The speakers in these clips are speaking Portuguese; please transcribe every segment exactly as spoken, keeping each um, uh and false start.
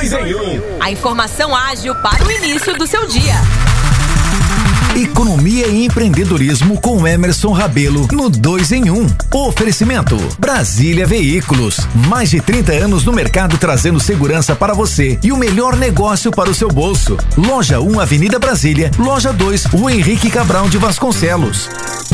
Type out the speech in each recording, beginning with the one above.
dois em um. A informação ágil para o início do seu dia. Economia e empreendedorismo com Emerson Rabelo no dois em um. Oferecimento Brasília Veículos. Mais de trinta anos no mercado trazendo segurança para você e o melhor negócio para o seu bolso. Loja um, Avenida Brasília. Loja dois, Rua Henrique Cabral de Vasconcelos.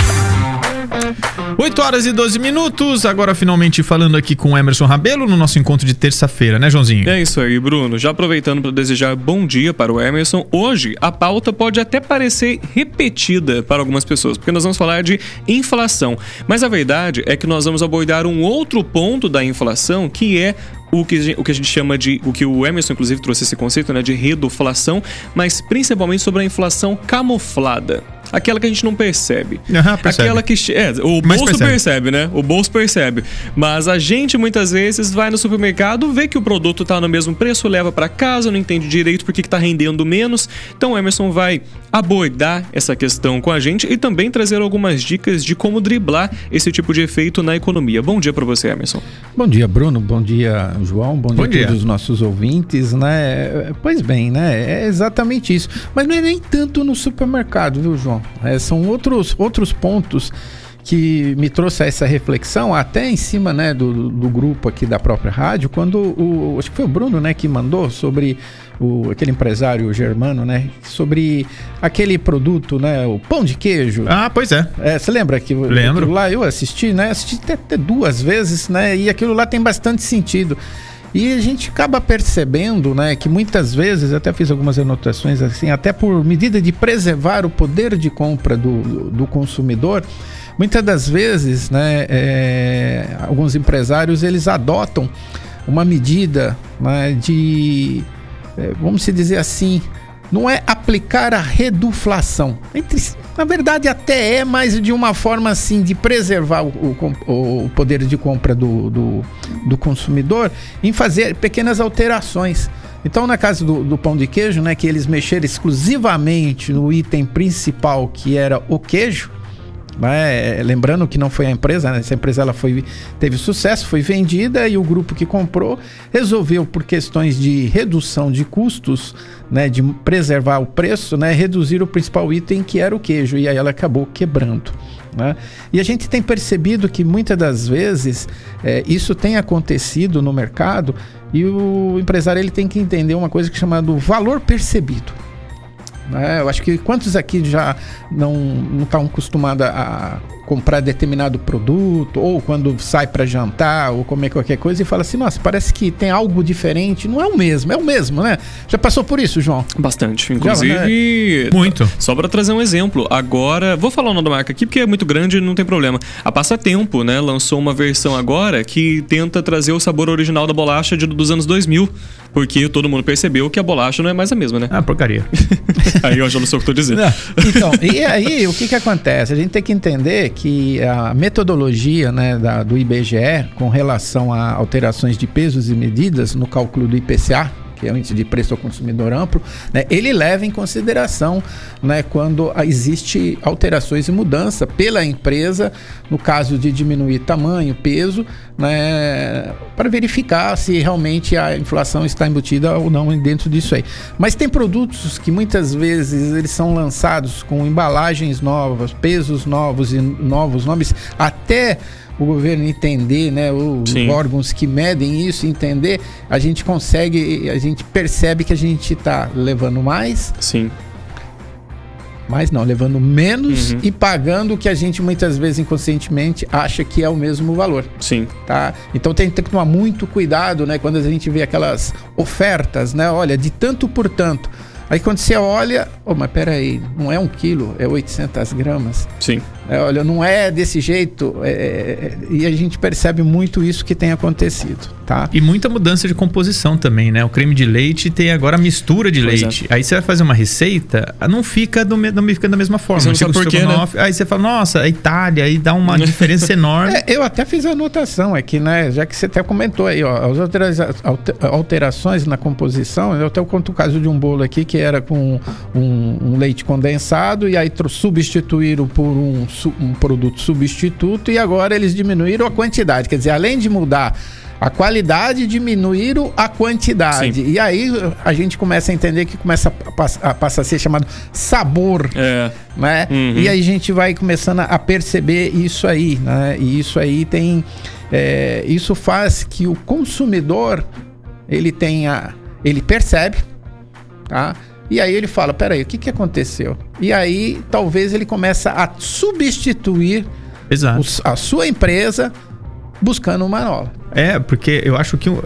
oito horas e doze minutos, agora finalmente falando aqui com o Emerson Rabelo no nosso encontro de terça-feira, né, Joãozinho? É isso aí, Bruno. Já aproveitando para desejar bom dia para o Emerson, hoje a pauta pode até parecer repetida para algumas pessoas, porque nós vamos falar de inflação, mas a verdade é que nós vamos abordar um outro ponto da inflação, que é O que, o que a gente chama de, o que o Emerson inclusive trouxe esse conceito, né, de reduflação, mas principalmente sobre a inflação camuflada. Aquela que a gente não percebe. Uhum, percebe. Aquela que, é, o mas bolso percebe. percebe, né? O bolso percebe. Mas a gente muitas vezes vai no supermercado, vê que o produto tá no mesmo preço, leva para casa, não entende direito por que que tá rendendo menos. Então o Emerson vai abordar essa questão com a gente e também trazer algumas dicas de como driblar esse tipo de efeito na economia. Bom dia para você, Emerson. Bom dia, Bruno. Bom dia, João. Bom, Bom dia, dia a todos os nossos ouvintes, né? Pois bem, né? É exatamente isso. Mas não é nem tanto no supermercado, viu, João? É, são outros, outros pontos que me trouxe a essa reflexão, até em cima, né, do, do grupo aqui da própria rádio, quando o, acho que foi o Bruno, né, que mandou sobre o, aquele empresário germano, né, sobre aquele produto, né, o pão de queijo. Ah, pois é. É, você lembra que Lembro. lá eu assisti, né, assisti até, até duas vezes, né, e aquilo lá tem bastante sentido. E a gente acaba percebendo, né, que muitas vezes, até fiz algumas anotações assim, até por medida de preservar o poder de compra do, do consumidor, muitas das vezes, né, é, alguns empresários, eles adotam uma medida, né, de, é, vamos se dizer assim, não é aplicar a reduflação. Entre, na verdade até é, mas de uma forma assim de preservar o, o, o poder de compra do, do, do consumidor em fazer pequenas alterações. Então, na casa do, do pão de queijo, né, que eles mexeram exclusivamente no item principal, que era o queijo, né? Lembrando que não foi a empresa, né? Essa empresa ela foi, teve sucesso, foi vendida e o grupo que comprou resolveu, por questões de redução de custos, né, de preservar o preço, né, reduzir o principal item, que era o queijo, e aí ela acabou quebrando, né? E a gente tem percebido que muitas das vezes é, isso tem acontecido no mercado e o empresário ele tem que entender uma coisa que é chamada valor percebido. É, eu acho que quantos aqui já não não estão acostumados a comprar determinado produto, ou quando sai para jantar ou comer qualquer coisa e fala assim, nossa, parece que tem algo diferente. Não é o mesmo, é o mesmo, né? Já passou por isso, João? Bastante, inclusive. Já, né? Muito. Só para trazer um exemplo, agora, vou falar o nome da marca aqui porque é muito grande e não tem problema. A Passatempo, né, lançou uma versão agora que tenta trazer o sabor original da bolacha de, dos anos dois mil, porque todo mundo percebeu que a bolacha não é mais a mesma, né? Ah, porcaria. Aí eu já não sei o que eu tô dizendo. Não. Então, e aí o que que acontece? A gente tem que entender que a metodologia, né, da, do I B G E com relação a alterações de pesos e medidas no cálculo do I P C A, que é o índice de preço ao consumidor amplo, né, ele leva em consideração, né, quando existe alterações e mudança pela empresa, no caso de diminuir tamanho, peso, né, para verificar se realmente a inflação está embutida ou não dentro disso aí. Mas tem produtos que muitas vezes eles são lançados com embalagens novas, pesos novos e novos nomes, até o governo entender, né, os Sim. órgãos que medem isso, entender, a gente consegue, a gente percebe que a gente está levando mais, Sim. mas não, levando menos Uhum. e pagando o que a gente muitas vezes inconscientemente acha que é o mesmo valor. Sim. Tá? Então tem, tem que tomar muito cuidado, né, quando a gente vê aquelas ofertas, né, olha, de tanto por tanto. Aí quando você olha, oh, mas peraí, não é um quilo, é oitocentas gramas. Sim. É, olha, não é desse jeito, é, é, e a gente percebe muito isso que tem acontecido, tá? E muita mudança de composição também, né? O creme de leite tem agora a mistura de Pois leite. É. Aí você vai fazer uma receita, não fica, do, não fica da mesma forma. Você não sabe por quê, né? Aí você fala, nossa, a Itália, aí dá uma diferença enorme. É, eu até fiz a anotação aqui, né? Já que você até comentou aí, ó, as altera- alterações na composição. Eu até conto o caso de um bolo aqui que era com um, um leite condensado e aí substituíram por um, um produto substituto e agora eles diminuíram a quantidade. Quer dizer, além de mudar A qualidade diminuíram a quantidade. Sim. E aí a gente começa a entender que começa a, pass- a passar a ser chamado sabor. É. Né? Uhum. E aí a gente vai começando a perceber isso aí, né? E isso aí tem... É, isso faz que o consumidor, ele tenha... Ele percebe, tá? E aí ele fala, peraí, o que, que aconteceu? E aí talvez ele começa a substituir Exato. os- a sua empresa buscando uma nova. É, porque eu acho que o-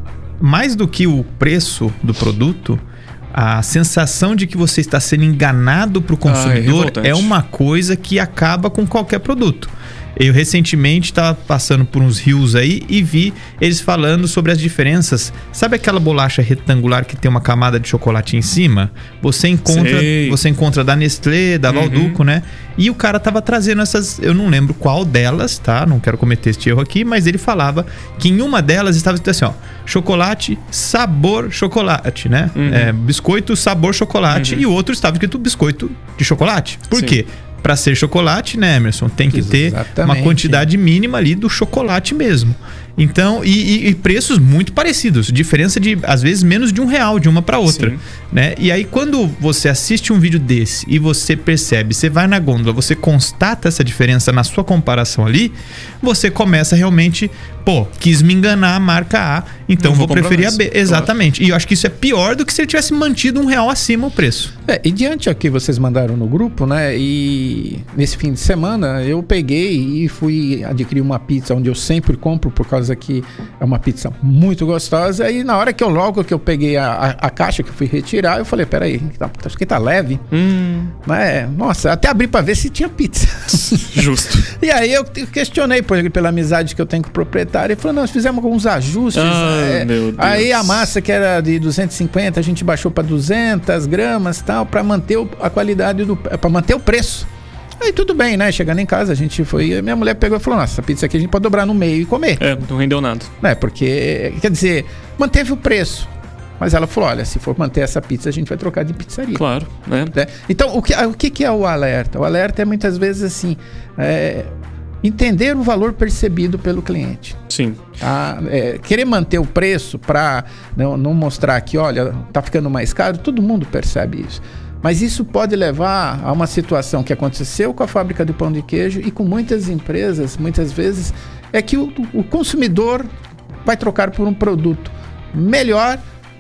mais do que o preço do produto, a sensação de que você está sendo enganado para o consumidor revoltante. é uma coisa que acaba com qualquer produto. Eu recentemente estava passando por uns rios aí e vi eles falando sobre as diferenças. Sabe aquela bolacha retangular que tem uma camada de chocolate em cima? Você encontra, Sei. você encontra da Nestlé, da Valduco, né? E o cara tava trazendo essas, eu não lembro qual delas, tá? Não quero cometer este erro aqui, mas ele falava que em uma delas estava escrito assim, ó, chocolate sabor chocolate, né? É, biscoito sabor chocolate, e o outro estava escrito biscoito de chocolate. Por Sim. quê? Para ser chocolate, né, Emerson? Tem que ter uma Exatamente. quantidade mínima ali do chocolate mesmo. Então, e, e- e preços muito parecidos. Diferença de, às vezes, menos de um real de uma para outra. Sim. Né? E aí, quando você assiste um vídeo desse e você percebe, você vai na gôndola, você constata essa diferença na sua comparação ali, você começa realmente, pô, quis me enganar a marca A, então Não vou vou comprar preferir a mais. B. Exatamente. E eu acho que isso é pior do que se ele tivesse mantido um real acima o preço. É, e diante aqui vocês mandaram no grupo, né? E nesse fim de semana eu peguei e fui adquirir uma pizza onde eu sempre compro, por causa que é uma pizza muito gostosa. E na hora que eu logo que eu peguei a, a, a caixa que eu fui retirar, eu falei, peraí, tá, acho que tá leve. Hum, Né? Nossa, até abri pra ver se tinha pizza. justo. E aí eu te- questionei por ele, pela amizade que eu tenho com o proprietário. Ele falou, nós fizemos alguns ajustes. Ah, é, meu Deus. Aí a massa que era de duzentos e cinquenta, a gente baixou para duzentas gramas e tal, para manter o- a qualidade do... para manter o preço. Aí tudo bem, né? Chegando em casa, a gente foi... Minha mulher pegou e falou, nossa, essa pizza aqui a gente pode dobrar no meio e comer. É, não rendeu nada. Né? Porque, quer dizer, manteve o preço. Mas ela falou, olha, se for manter essa pizza, a gente vai trocar de pizzaria. Claro, né? Né? Então, o que, o que que é o alerta? O alerta é muitas vezes assim, é, entender o valor percebido pelo cliente. Sim. Tá? É, querer manter o preço para não, não mostrar que, olha, tá ficando mais caro, todo mundo percebe isso. Mas isso pode levar a uma situação que aconteceu com a fábrica do pão de queijo e com muitas empresas, muitas vezes, é que o, o consumidor vai trocar por um produto melhor,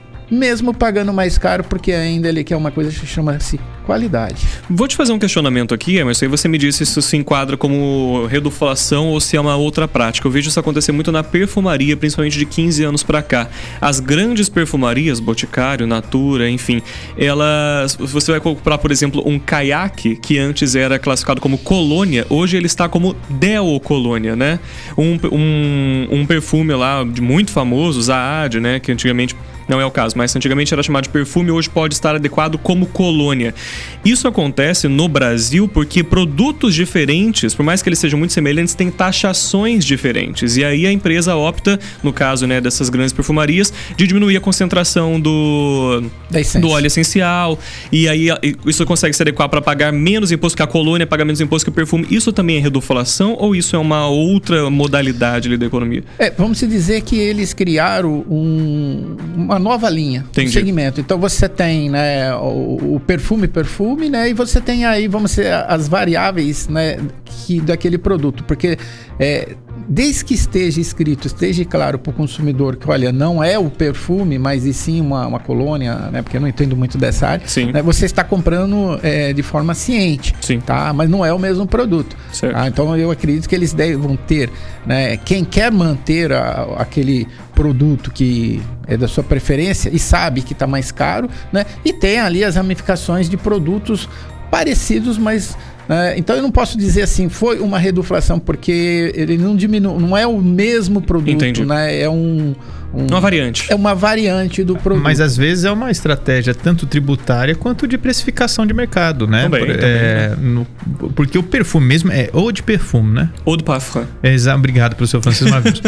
mesmo pagando mais caro, porque ainda ele quer uma coisa que chama-se qualidade. Vou te fazer um questionamento aqui, Emerson, e você me diz se isso se enquadra como reduflação ou se é uma outra prática. Eu vejo isso acontecer muito na perfumaria, principalmente de quinze anos pra cá. As grandes perfumarias, Boticário, Natura, enfim, elas... Você vai comprar, por exemplo, um caiaque, que antes era classificado como colônia, hoje ele está como deocolônia, né? Um, um, um perfume lá de muito famoso, Zaad, né? Que antigamente... Não é o caso, mas antigamente era chamado de perfume, hoje pode estar adequado como colônia. Isso acontece no Brasil porque produtos diferentes, por mais que eles sejam muito semelhantes, têm taxações diferentes. E aí a empresa opta, no caso, né, dessas grandes perfumarias, de diminuir a concentração do, Da essência. do óleo essencial. E aí isso consegue se adequar para pagar menos imposto que a colônia, pagar menos imposto que o perfume. Isso também é reduflação ou isso é uma outra modalidade ali da economia? É, vamos dizer que eles criaram um, uma nova linha, Entendi. um segmento. Então você tem, né, o, o perfume, perfume, né, e você tem aí, vamos dizer, as variáveis, né, que, daquele produto, porque é, desde que esteja escrito, esteja claro para o consumidor que, olha, não é o perfume, mas e sim uma, uma colônia, né, porque eu não entendo muito dessa área, Sim. né, você está comprando é, de forma ciente, Sim. tá? Mas não é o mesmo produto. Certo. Tá? Então eu acredito que eles devam ter, né, quem quer manter a, aquele produto que é da sua preferência e sabe que está mais caro, né, e tem ali as ramificações de produtos parecidos, mas né, então eu não posso dizer assim, foi uma reduflação, porque ele não diminui, não é o mesmo produto, Entendi. né, é um, Um, uma variante. É uma variante do produto. Mas às vezes é uma estratégia tanto tributária quanto de precificação de mercado, né? Também, Por, também, é, né? no, porque o perfume mesmo é ou de perfume, né? Ou do parfum. Exato, obrigado pelo seu francês maravilhoso.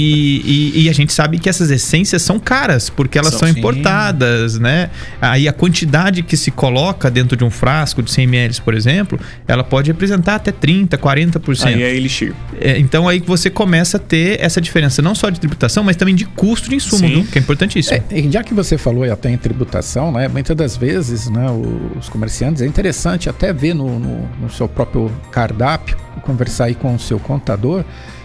e, e, e a gente sabe que essas essências são caras, porque elas São, são sim. importadas, né? Aí a quantidade que se coloca dentro de um frasco de cem mililitros, por exemplo, ela pode representar até trinta, quarenta por cento. Aí é elixir. É, então aí você começa a ter essa diferença, não só de tributação, mas também de custo de insumo, Sim. viu? Que é importantíssimo. É, e já que você falou até em tributação, né, muitas das vezes, né, os comerciantes, é interessante até ver no, no, no seu próprio cardápio, conversar aí com o seu contador,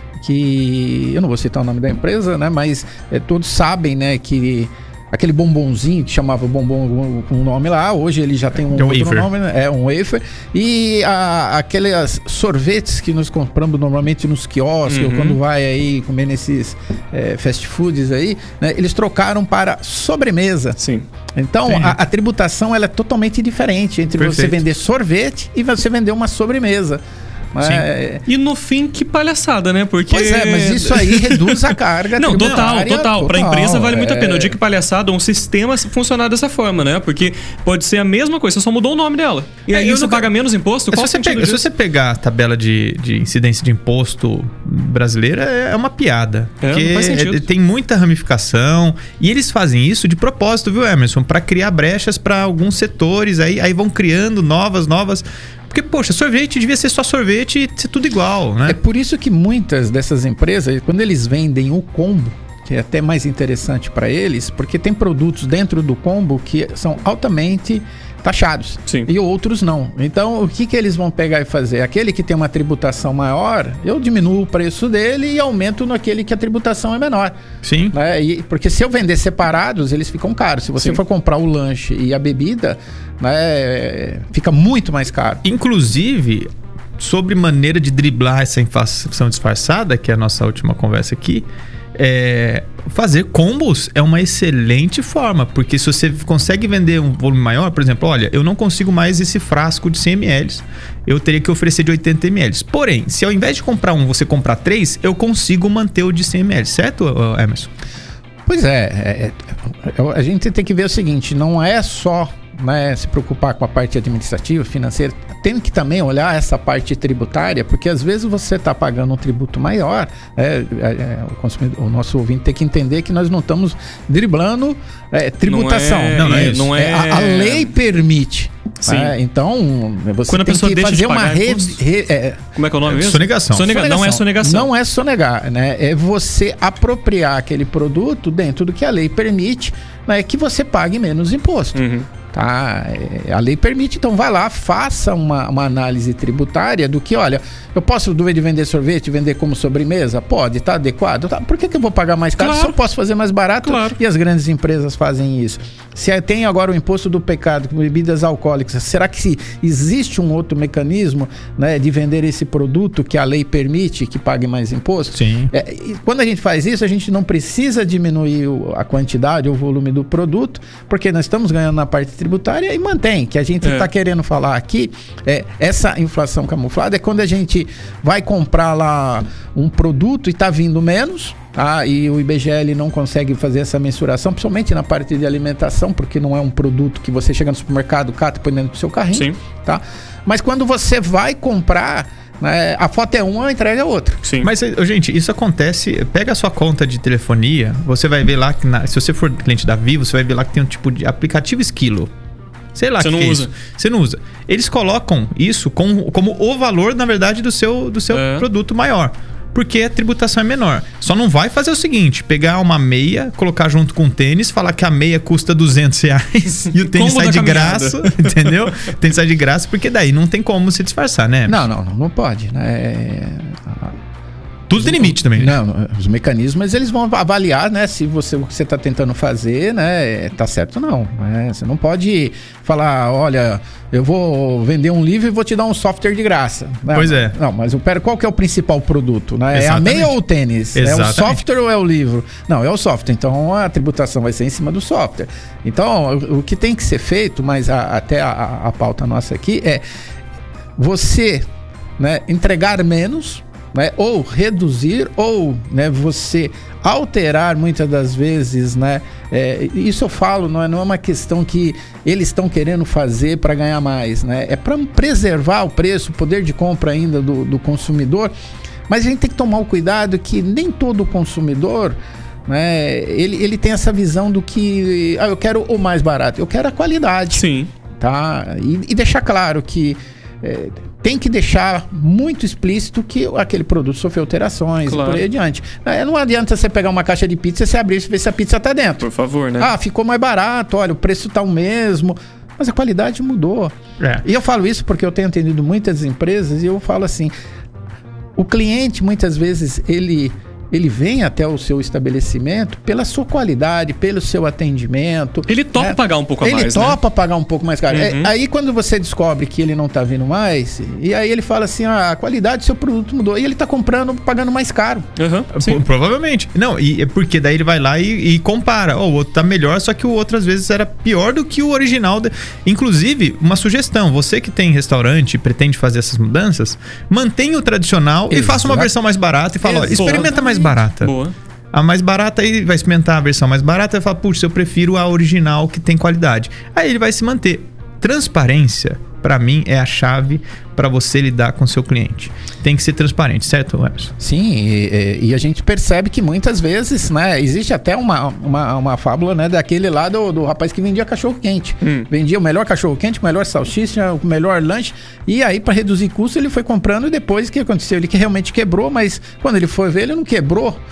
que eu não vou citar o nome da empresa, né, mas é, todos sabem, né, que aquele bombonzinho que chamava bombom com um nome lá, hoje ele já tem um é um outro wafer. nome, né? É um wafer. E a, aqueles sorvetes que nós compramos normalmente nos quiosques, Uhum. ou quando vai aí comer nesses é, fast foods aí, né? Eles trocaram para sobremesa. Sim. Então, Sim. a, a tributação ela é totalmente diferente entre você Perfeito. vender sorvete e você vender uma sobremesa. Sim. É, E no fim, que palhaçada, né? Porque... Pois é, mas isso aí reduz a carga Não, total, tributária. total. Pra empresa vale muito a pena. é. Eu digo que palhaçada, um sistema funcionar dessa forma, né? Porque pode ser a mesma coisa, você só mudou o nome dela. E É, aí eu você nunca- paga menos imposto? Se Qual o você, sentido pega, se disso? você pegar a tabela de, de incidência de imposto brasileira, é uma piada. É, porque não faz sentido. é- tem muita ramificação. E eles fazem isso de propósito, viu, Emerson? Para criar brechas para alguns setores. Aí, aí vão criando novas, novas. Porque, poxa, sorvete devia ser só sorvete e ser tudo igual, né? É por isso que muitas dessas empresas, quando eles vendem o combo, que é até mais interessante para eles, porque tem produtos dentro do combo que são altamente taxados. Sim. E outros não. Então, o que, que eles vão pegar e fazer? Aquele que tem uma tributação maior, eu diminuo o preço dele e aumento naquele que a tributação é menor. Sim. Né? E, porque se eu vender separados, eles ficam caros. Se você Sim. for comprar o lanche e a bebida, né, fica muito mais caro. Inclusive, sobre maneira de driblar essa inflação disfarçada, que é a nossa última conversa aqui, é, fazer combos é uma excelente forma, porque se você consegue vender um volume maior, por exemplo, olha, eu não consigo mais esse frasco de cem mililitros, eu teria que oferecer de oitenta mililitros. Porém, se ao invés de comprar um, você comprar três, eu consigo manter o de cem mililitros, certo, Emerson? Pois é, é, é, a gente tem que ver o seguinte, não é só, né, se preocupar com a parte administrativa, financeira, tem que também olhar essa parte tributária, porque às vezes você está pagando um tributo maior, é, é, o, consumidor, o nosso ouvinte tem que entender que nós não estamos driblando é, tributação. Não é, Não, não é isso. Não é... É, a, a lei permite. Sim. É, então, você Quando a tem pessoa que deixa fazer de uma pagar re, imposto. re- é, Como é que é o nome mesmo? Sonegação. Sonega... Não é sonegação. Não é sonegar, né? É você apropriar aquele produto dentro do que a lei permite, né? Que você pague menos imposto. Uhum. Tá? É, a lei permite, então vai lá, faça uma, uma análise tributária do que, olha, eu posso, do de vender sorvete, vender como sobremesa? Pode, tá adequado? Tá. Por que, que eu vou pagar mais caro Claro. se eu posso fazer mais barato? Claro. E as grandes empresas fazem isso. Se tem agora o imposto do pecado com bebidas alcoólicas, será que se existe um outro mecanismo, né, de vender esse produto que a lei permite que pague mais imposto? Sim. É, e quando a gente faz isso, a gente não precisa diminuir o- a quantidade ou o volume do produto, porque nós estamos ganhando na parte tributária e mantém. Que a gente está É. querendo falar aqui, é, essa inflação camuflada é quando a gente vai comprar lá um produto e está vindo menos, tá? E o I B G E ele não consegue fazer essa mensuração, principalmente na parte de alimentação, porque não é um produto que você chega no supermercado, cata e põe dentro do seu carrinho. Sim. Tá? Mas quando você vai comprar, né, a foto é uma, a entrega é outra. Sim. Mas, ô, gente, isso acontece. Pega a sua conta de telefonia, você vai ver lá que, na- se você for cliente da Vivo, você vai ver lá que tem um tipo de aplicativo Esquilo. Sei lá Você que não que é usa. isso. Você não usa. Eles colocam isso com, como o valor, na verdade, do seu, do seu É. produto maior. Porque a tributação é menor. Só não vai fazer o seguinte: pegar uma meia, colocar junto com o tênis, falar que a meia custa duzentos reais e o tênis Combo sai da de caminhada. graça, entendeu? O tênis sai de graça, porque daí não tem como se disfarçar, né? Não, não, não, não pode, né? É, Tudo tem limite também. né? Não, os mecanismos eles vão avaliar, né, se você o que você está tentando fazer, né, tá certo ou não. Né? Você não pode falar, olha, eu vou vender um livro e vou te dar um software de graça. Não, Pois é. Não, mas eu pera, qual que é o principal produto? Né? É a Exatamente. meia ou o tênis? É o Exatamente. software ou é o livro? Não, é o software. Então a tributação vai ser em cima do software. Então o, o que tem que ser feito, mas a- até a, a pauta nossa aqui é você, né, entregar menos né, ou reduzir, ou, né, você alterar muitas das vezes, né? É, isso eu falo, não é, não é uma questão que eles estão querendo fazer para ganhar mais, né? É para preservar o preço, o poder de compra ainda do, do consumidor, mas a gente tem que tomar o cuidado que nem todo consumidor, né, ele, ele tem essa visão do que, ah, eu quero o mais barato, eu quero a qualidade. Sim. Tá? E, e deixar claro que é, tem que deixar muito explícito que aquele produto sofreu alterações, claro, e por aí adiante. É, não adianta você pegar uma caixa de pizza e você abrir e ver se a pizza tá dentro. Por favor, né? Ah, ficou mais barato, olha, o preço tá o mesmo, mas a qualidade mudou. É. E eu falo isso porque eu tenho atendido muitas empresas e eu falo assim, o cliente muitas vezes ele... ele vem até o seu estabelecimento pela sua qualidade, pelo seu atendimento. Ele topa, né, pagar um pouco a ele mais, Ele topa né? pagar um pouco mais caro. Uhum. É, aí quando você descobre que ele não tá vindo mais, e aí ele fala assim, ah, a qualidade do seu produto mudou. E ele tá comprando, pagando mais caro. Uhum, provavelmente. Não, e é porque daí ele vai lá e, e compara. Oh, o outro tá melhor, só que o outro às vezes era pior do que o original. De... Inclusive, uma sugestão. Você que tem restaurante e pretende fazer essas mudanças, mantenha o tradicional. Exato. E faça uma versão mais barata e fala, olha, experimenta mais barata. Boa. A mais barata aí vai experimentar a versão mais barata e vai falar, puxa, eu prefiro a original que tem qualidade. Aí ele vai se manter. Transparência, pra mim, é a chave para você lidar com o seu cliente. Tem que ser transparente, certo, Emerson? Sim, e, e a gente percebe que muitas vezes, né, existe até uma, uma, uma fábula, né, daquele lá do, do rapaz que vendia cachorro-quente. Hum. Vendia o melhor cachorro-quente, o melhor salsicha, o melhor lanche, e aí para reduzir custo ele foi comprando e depois o que aconteceu? Ele que realmente quebrou, mas quando ele foi ver, ele não quebrou